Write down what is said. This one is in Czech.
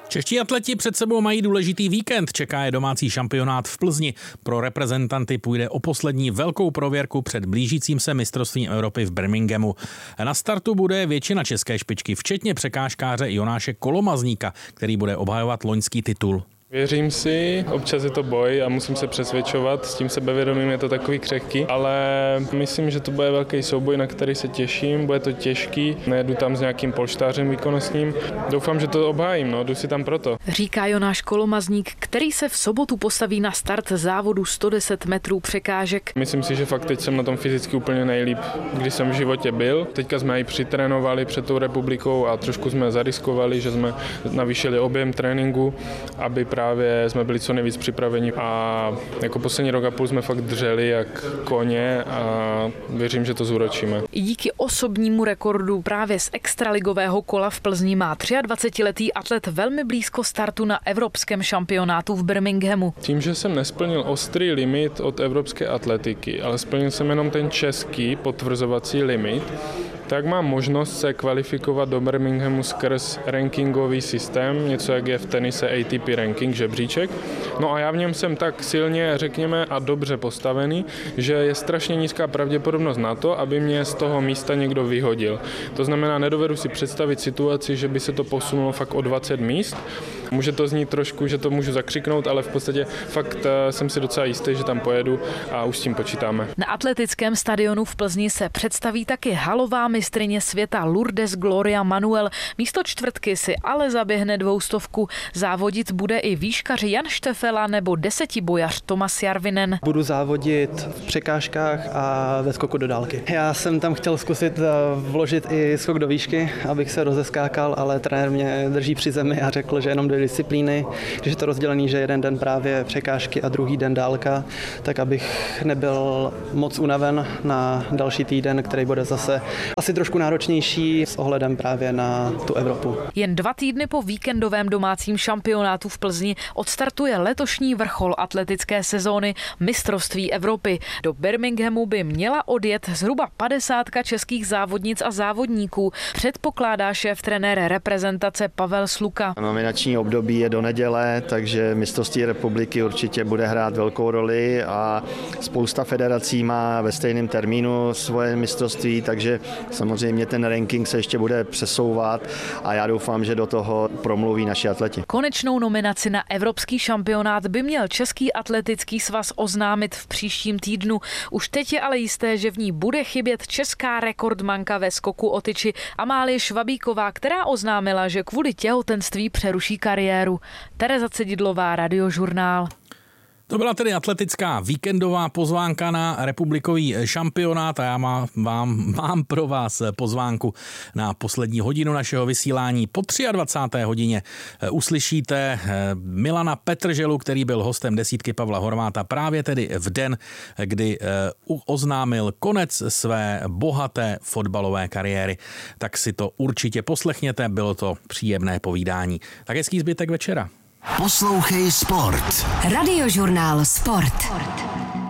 Čeští atleti před sebou mají důležitý víkend. Čeká je domácí šampionát v Plzni. Pro reprezentanty půjde o poslední velkou prověrku před blížícím se mistrovstvím Evropy v Birminghamu. Na startu bude většina české špičky, včetně překážkáře Jonáše Kolomazníka, který bude obhajovat loňský titul. Věřím si, občas je to boj a musím se přesvědčovat, s tím sebevědomím je to takový křehký, ale myslím, že to bude velký souboj, na který se těším, bude to těžký, nejedu tam s nějakým polštářem výkonnostním, doufám, že to obhájím, jdu si tam proto. Říká Jonáš Kolomazník, který se v sobotu postaví na start závodu 110 metrů překážek. Myslím si, že fakt teď jsem na tom fyzicky úplně nejlíp, když jsem v životě byl. Teďka jsme i přitrénovali před tou republikou a trošku jsme zariskovali, že jsme navýšili objem tréninku, aby právě jsme byli co nejvíc připraveni a jako poslední rok a půl jsme fakt dřeli jak koně a věřím, že to zúročíme. I díky osobnímu rekordu právě z extraligového kola v Plzni má 23letý atlet velmi blízko startu na evropském šampionátu v Birminghamu. Tím, že jsem nesplnil ostrý limit od evropské atletiky, ale splnil jsem jenom ten český potvrzovací limit, tak mám možnost se kvalifikovat do Birminghamu skrz rankingový systém, něco jak je v tenise ATP ranking, žebříček. No a já v něm jsem tak silně, řekněme, a dobře postavený, že je strašně nízká pravděpodobnost na to, aby mě z toho místa někdo vyhodil. To znamená, nedovedu si představit situaci, že by se to posunulo fakt o 20 míst. Může to znít trošku, že to můžu zakřiknout, ale v podstatě fakt jsem si docela jistý, že tam pojedu a už s tím počítáme. Na atletickém stadionu v Plzni se představí taky halová mistryně světa Lourdes Gloria Manuel. Místo čtvrtky si ale zaběhne 200. Závodit bude i výškař Jan Štefela nebo desetibojař Tomas Jarvinen. Budu závodit v překážkách a ve skoku do dálky. Já jsem tam chtěl zkusit vložit i skok do výšky, abych se rozeskákal, ale trenér mě drží při zemi a řekl, že jenom 2 disciplíny, když je to rozdělený, že jeden den právě překážky a druhý den dálka, tak abych nebyl moc unaven na další týden, který bude zase asi trošku náročnější s ohledem právě na tu Evropu. Jen 2 týdny po víkendovém domácím šampionátu v Plzni odstartuje letošní vrchol atletické sezóny mistrovství Evropy. Do Birminghamu by měla odjet zhruba 50 českých závodnic a závodníků, předpokládá šéf trenér reprezentace Pavel Sluka. Nominační období je do neděle, takže mistrovství republiky určitě bude hrát velkou roli a spousta federací má ve stejném termínu svoje mistrovství, takže samozřejmě ten ranking se ještě bude přesouvat a já doufám, že do toho promluví naši atleti. Konečnou nominaci na evropský šampionát by měl Český atletický svaz oznámit v příštím týdnu. Už teď je ale jisté, že v ní bude chybět česká rekordmanka ve skoku o tyči Amálie Švabíková, která oznámila, že kvůli těhotenství přeruší kariéru. Tereza Cedidlová, Radiožurnál. To byla tedy atletická víkendová pozvánka na republikový šampionát a já mám pro vás pozvánku na poslední hodinu našeho vysílání. Po 23. hodině uslyšíte Milana Petrželu, který byl hostem desítky Pavla Horváta právě tedy v den, kdy oznámil konec své bohaté fotbalové kariéry. Tak si to určitě poslechněte, bylo to příjemné povídání. Tak hezký zbytek večera. Poslouchej Sport. Radiožurnál Sport.